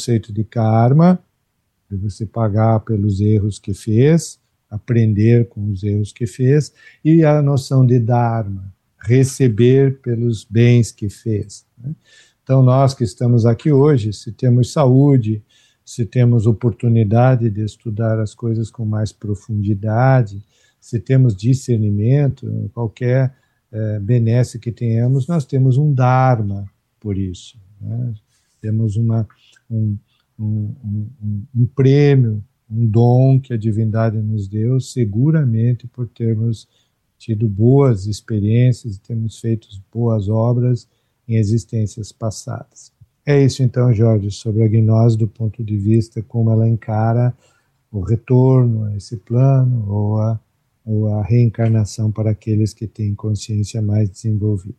conceito de karma, de você pagar pelos erros que fez, aprender com os erros que fez, e a noção de dharma, receber pelos bens que fez, né? Então, nós que estamos aqui hoje, se temos saúde, se temos oportunidade de estudar as coisas com mais profundidade, se temos discernimento, qualquer benesse que tenhamos, nós temos um dharma por isso, né? Temos um prêmio, um dom que a divindade nos deu, seguramente por termos tido boas experiências, termos feito boas obras em existências passadas. É isso então, Jorge, sobre a gnose do ponto de vista como ela encara o retorno a esse plano ou a reencarnação para aqueles que têm consciência mais desenvolvida.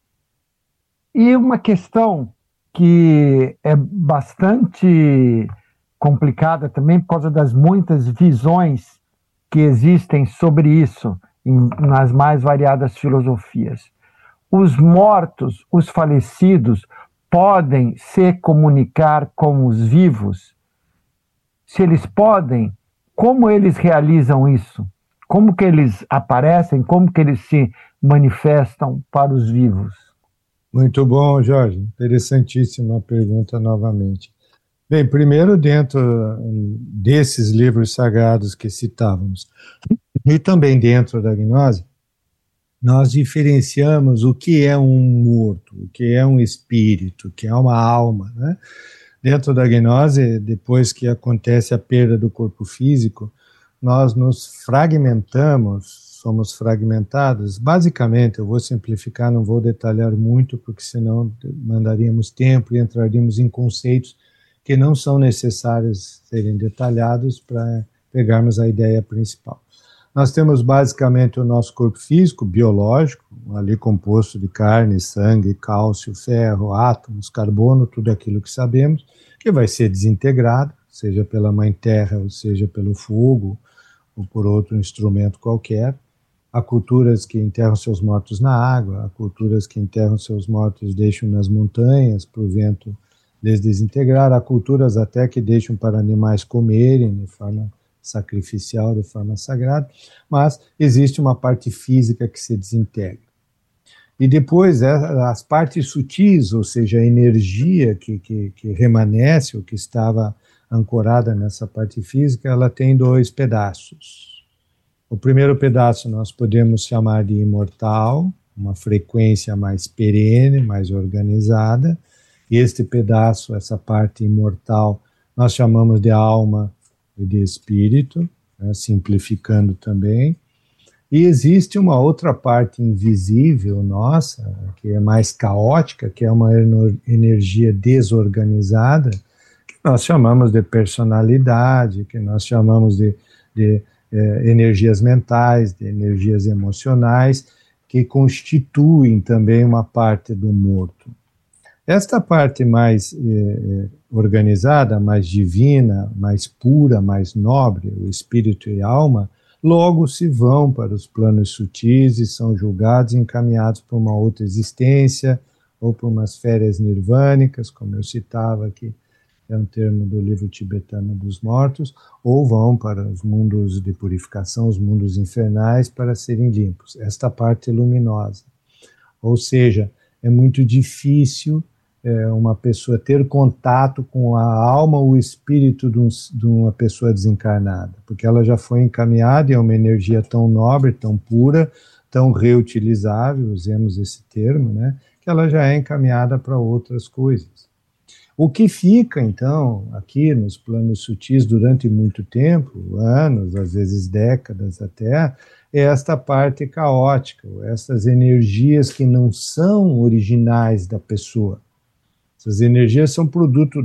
E uma questão que é bastante complicada também por causa das muitas visões que existem sobre isso nas mais variadas filosofias. Os mortos, os falecidos, podem se comunicar com os vivos? Se eles podem, como eles realizam isso? Como que eles aparecem? Como que eles se manifestam para os vivos? Muito bom, Jorge. Interessantíssima pergunta novamente. Bem, primeiro, dentro desses livros sagrados que citávamos, e também dentro da gnose, nós diferenciamos o que é um morto, o que é um espírito, o que é uma alma, né? Dentro da gnose, depois que acontece a perda do corpo físico, nós nos fragmentamos, somos fragmentados. Basicamente, eu vou simplificar, não vou detalhar muito, porque senão mandaríamos tempo e entraríamos em conceitos que não são necessários serem detalhados para pegarmos a ideia principal. Nós temos basicamente o nosso corpo físico, biológico, ali composto de carne, sangue, cálcio, ferro, átomos, carbono, tudo aquilo que sabemos, que vai ser desintegrado, seja pela mãe terra, ou seja pelo fogo, ou por outro instrumento qualquer. Há culturas que enterram seus mortos na água, há culturas que enterram seus mortos e deixam nas montanhas para o vento les desintegrar, há culturas até que deixam para animais comerem de forma sacrificial, de forma sagrada, mas existe uma parte física que se desintegra. E depois as partes sutis, ou seja, a energia que remanesce, ou que estava ancorada nessa parte física, ela tem dois pedaços. O primeiro pedaço nós podemos chamar de imortal, uma frequência mais perene, mais organizada, e este pedaço, essa parte imortal, nós chamamos de alma e de espírito, né, simplificando também. E existe uma outra parte invisível nossa, que é mais caótica, que é uma energia desorganizada, que nós chamamos de personalidade, que nós chamamos de energias mentais, de energias emocionais, que constituem também uma parte do morto. Esta parte mais organizada, mais divina, mais pura, mais nobre, o espírito e a alma, logo se vão para os planos sutis e são julgados e encaminhados para uma outra existência ou para umas férias nirvânicas, como eu citava aqui, é um termo do livro tibetano dos mortos, ou vão para os mundos de purificação, os mundos infernais, para serem limpos. Esta parte luminosa. Ou seja, é muito difícil uma pessoa ter contato com a alma ou o espírito de uma pessoa desencarnada, porque ela já foi encaminhada e é uma energia tão nobre, tão pura, tão reutilizável, usemos esse termo, né, que ela já é encaminhada para outras coisas. O que fica, então, aqui nos planos sutis durante muito tempo, anos, às vezes décadas até, é esta parte caótica, essas energias que não são originais da pessoa. Essas energias são produto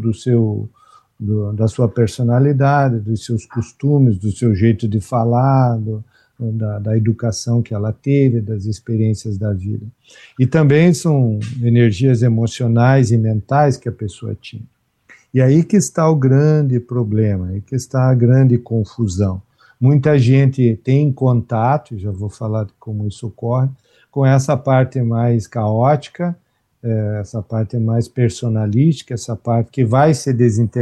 da sua personalidade, dos seus costumes, do seu jeito de falar, da educação que ela teve, das experiências da vida. E também são energias emocionais e mentais que a pessoa tinha. E aí que está o grande problema, aí que está a grande confusão. Muita gente tem contato, já vou falar de como isso ocorre, com essa parte mais caótica, essa parte mais personalística, essa parte que vai se desintegrar